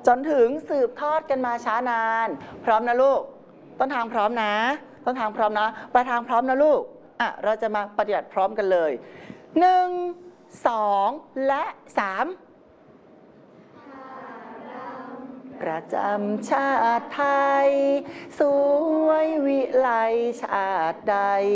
จนถึงสืบทอดกันมาช้านานพร้อมนะลูกต้นทางพร้อมนะต้นทางพร้อมนะปลายทางพร้อมนะลูกเราจะมาปฏิบัติพร้อมกันเลย1 2 และ 3ประจำชาติไทยสวยวิไลชาติใด